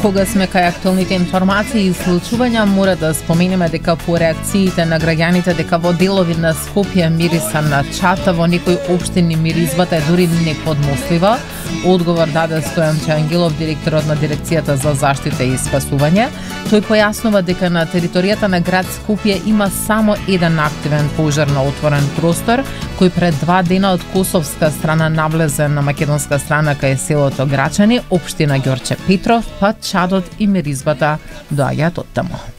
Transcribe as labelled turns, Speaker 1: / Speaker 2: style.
Speaker 1: Кога сме кај актуелните информации и случувања, мора да споменеме дека по реакциите на граѓаните дека во делови на Скопје мириса на чата, во некои општини миризбата е дури неподнослива. Одговор даде Стојан Ангелов, директорот на дирекцијата за заштита и спасување. Тој појаснува дека на територијата на град Скопје има само еден активен пожар на отворен простор, кој пред 2 дена од косовска страна навлезе на македонска страна кај селото Грачани, општина Ѓорче Петров, па чадот и миризбата доаѓаат од таму.